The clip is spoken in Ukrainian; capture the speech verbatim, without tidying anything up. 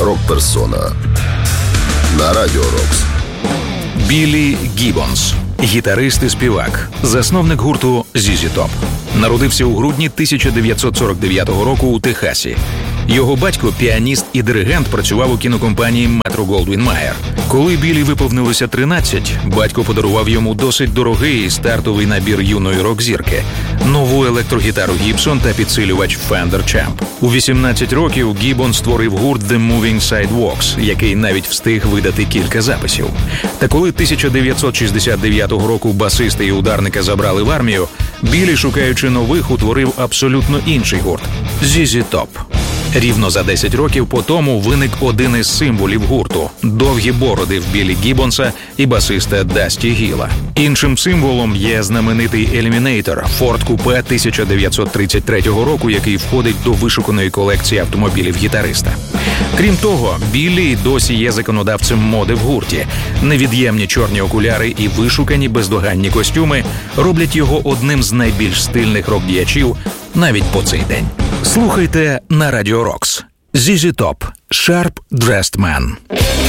Рок-персона на Радіо Рокс. Біллі Гіббонс – гітарист і співак, засновник гурту зі зі Топ. Народився у грудні тисяча дев'ятсот сорок дев'ятого року у Техасі. Його батько, піаніст і диригент, працював у кінокомпанії Метро-Голдвін-Майер. Коли Біллі виповнилося тринадцять, батько подарував йому досить дорогий стартовий набір юної рок-зірки – нову електрогітару Гібсон та підсилювач Fender Champ. У вісімнадцять років Гіббон створив гурт The Moving Sidewalks, який навіть встиг видати кілька записів. Та коли тисяча дев'ятсот шістдесят дев'ятого року басиста і ударника забрали в армію, Біллі, шукаючи нових, утворив абсолютно інший гурт – зі зі Топ. Рівно за десять років по тому виник один із символів гурту – довгі бороди в Біллі Гіббонса і басиста Дасті Гіла. Іншим символом є знаменитий Eliminator – Ford Coupe тисяча дев'ятсот тридцять третього року, який входить до вишуканої колекції автомобілів гітариста. Крім того, Біллі досі є законодавцем моди в гурті. Невід'ємні чорні окуляри і вишукані бездоганні костюми роблять його одним з найбільш стильних рок-діячів навіть по цей день. Слухайте на Радіо Рокс. зі зі Топ. Sharp Dressed Man.